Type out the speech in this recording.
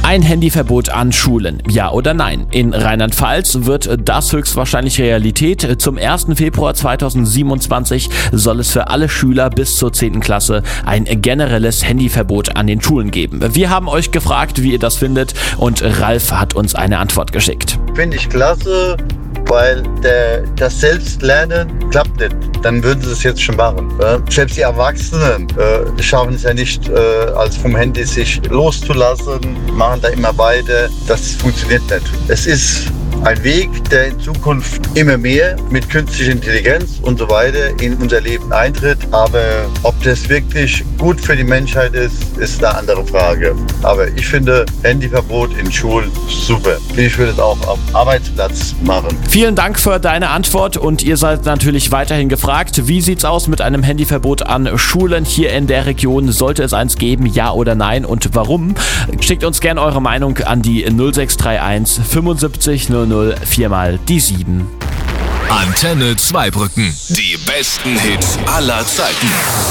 Ein Handyverbot an Schulen, ja oder nein? In Rheinland-Pfalz wird das höchstwahrscheinlich Realität. Zum 1. Februar 2027 soll es für alle Schüler bis zur 10. Klasse ein generelles Handyverbot an den Schulen geben. Wir haben euch gefragt, wie ihr das findet, und Ralf hat uns eine Antwort geschickt. Finde ich klasse, weil das Selbstlernen klappt nicht. Dann würden sie es jetzt schon machen. Selbst die Erwachsenen schaffen es ja nicht, als vom Handy sich loszulassen, machen da immer weiter. Das funktioniert nicht. Es ist ein Weg, der in Zukunft immer mehr mit künstlicher Intelligenz und so weiter in unser Leben eintritt. Aber ob das wirklich gut für die Menschheit ist eine andere Frage. Aber ich finde Handyverbot in Schulen super. Ich würde es auch am Arbeitsplatz machen. Vielen Dank für deine Antwort, und ihr seid natürlich weiterhin gefragt. Wie sieht's aus mit einem Handyverbot an Schulen hier in der Region? Sollte es eins geben, ja oder nein, und warum? Schickt uns gerne eure Meinung an die 0631 75 00 4 die 7. Antenne Zweibrücken. Die besten Hits aller Zeiten.